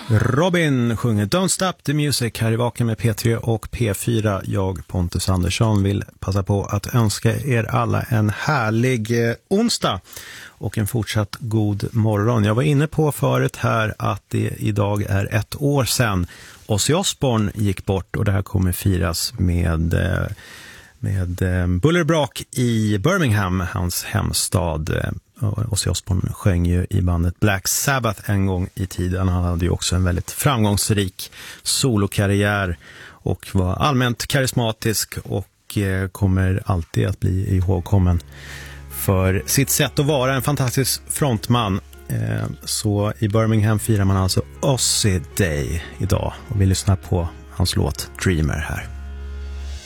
Robin sjunger Don't Stop the Music här i Vaken med P3 och P4. Jag, Pontus Andersson, vill passa på att önska er alla en härlig onsdag och en fortsatt god morgon. Jag var inne på förut här att det idag är 1 år sedan Ozzy Osbourne gick bort, och det här kommer firas med bullerbrak i Birmingham, hans hemstad. Ozzy Osbourne sjöng ju i bandet Black Sabbath en gång i tiden. Han hade ju också en väldigt framgångsrik solokarriär och var allmänt karismatisk och kommer alltid att bli ihågkommen för sitt sätt att vara en fantastisk frontman. Så i Birmingham firar man alltså Ozzy Day idag, och vi lyssnar på hans låt Dreamer här.